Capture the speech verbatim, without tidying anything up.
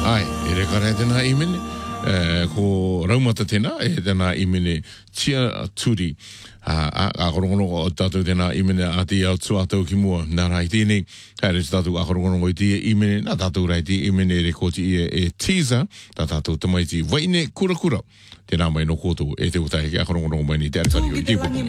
Ai, e re kare tēnā I mene, e, ko raumata tēnā, e tēnā I mene tia turi. A korongono o tātou tēnā I mene a te au tū atau ki mua, nā rai tēnei, kai re tātou a korongono i te I mene, nā tātou rai te I mene re koti e, e teaser, tā tātou tamaiti waine kura kura. Tēnā mai no kōtou e te utai ki a korongono mai ni te aritari o I te